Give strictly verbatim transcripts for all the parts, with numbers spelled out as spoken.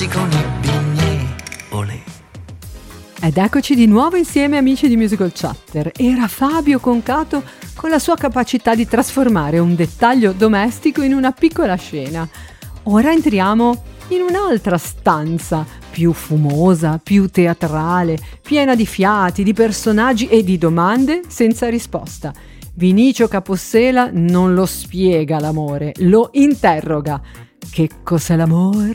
con i pigni, olè. Ed eccoci di nuovo insieme amici di Musical Chatter. Era Fabio Concato con la sua capacità di trasformare un dettaglio domestico in una piccola scena. Ora entriamo in un'altra stanza, più fumosa, più teatrale, piena di fiati, di personaggi e di domande senza risposta. Vinicio Capossela non lo spiega l'amore, lo interroga. Che cos'è l'amor?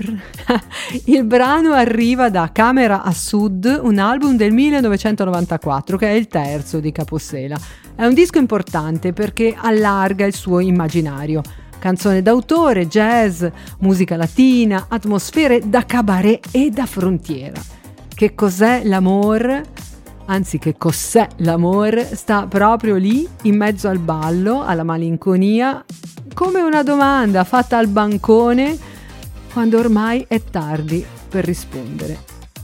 Il brano arriva da Camera a Sud, un album del millenovecentonovantaquattro che è il terzo di Capossela. È un disco importante perché allarga il suo immaginario. Canzone d'autore, jazz, musica latina, atmosfere da cabaret e da frontiera. Che cos'è l'amor? Anzi, che cos'è l'amor? Sta proprio lì, in mezzo al ballo, alla malinconia, come una domanda fatta al bancone quando ormai è tardi per rispondere.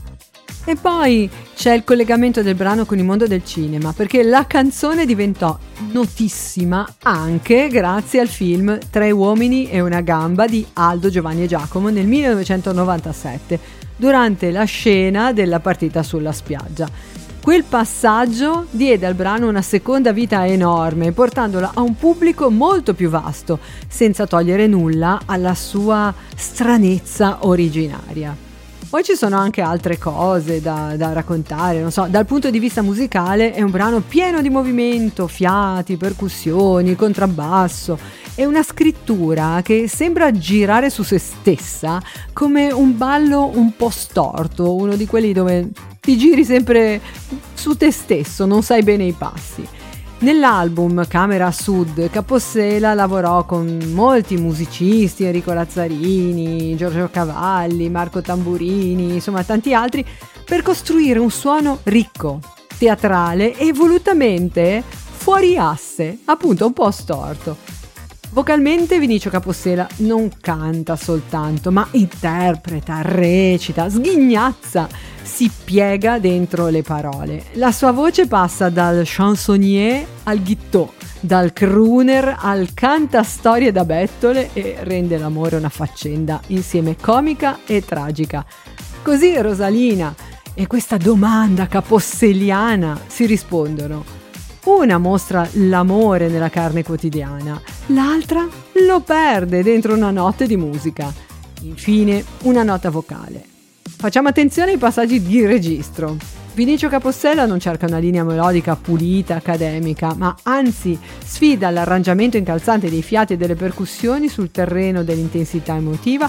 E poi c'è il collegamento del brano con il mondo del cinema, perché la canzone diventò notissima anche grazie al film Tre uomini e una gamba di Aldo, Giovanni e Giacomo nel millenovecentonovantasette, durante la scena della partita sulla spiaggia. Quel passaggio diede al brano una seconda vita enorme, portandola a un pubblico molto più vasto, senza togliere nulla alla sua stranezza originaria. Poi ci sono anche altre cose da, da raccontare, non so, dal punto di vista musicale è un brano pieno di movimento, fiati, percussioni, contrabbasso, è una scrittura che sembra girare su se stessa come un ballo un po' storto, uno di quelli dove ti giri sempre su te stesso, non sai bene i passi. Nell'album Camera a Sud, Capossela lavorò con molti musicisti, Enrico Lazzarini, Giorgio Cavalli, Marco Tamburini, insomma tanti altri, per costruire un suono ricco, teatrale e volutamente fuori asse, appunto un po' storto. Vocalmente Vinicio Capossela non canta soltanto, ma interpreta, recita, sghignazza, si piega dentro le parole. La sua voce passa dal chansonnier al ghittò, dal crooner al cantastorie da bettole e rende l'amore una faccenda insieme comica e tragica. Così Rosalina e questa domanda caposseliana si rispondono. Una mostra l'amore nella carne quotidiana, l'altra lo perde dentro una notte di musica. Infine, una nota vocale. Facciamo attenzione ai passaggi di registro. Vinicio Capossela non cerca una linea melodica pulita, accademica, ma anzi sfida l'arrangiamento incalzante dei fiati e delle percussioni sul terreno dell'intensità emotiva,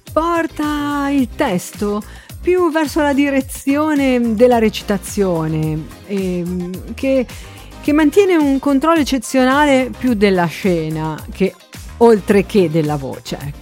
porta il testo più verso la direzione della recitazione, e, che... che mantiene un controllo eccezionale più della scena che oltre che della voce, ecco.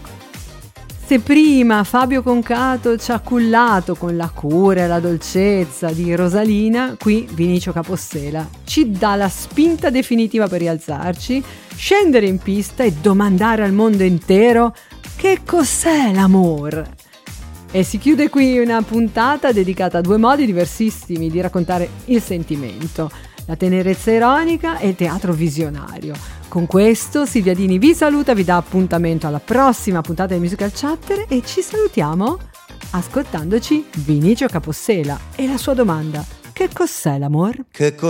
Se prima Fabio Concato ci ha cullato con la cura e la dolcezza di Rosalina, qui Vinicio Capossela ci dà la spinta definitiva per rialzarci, scendere in pista e domandare al mondo intero che cos'è l'amor. E si chiude qui una puntata dedicata a due modi diversissimi di raccontare il sentimento: la tenerezza ironica e il teatro visionario. Con questo Silvia Dini vi saluta, vi dà appuntamento alla prossima puntata di Musical Chatter e ci salutiamo ascoltandoci Vinicio Capossela e la sua domanda: che cos'è l'amor? Che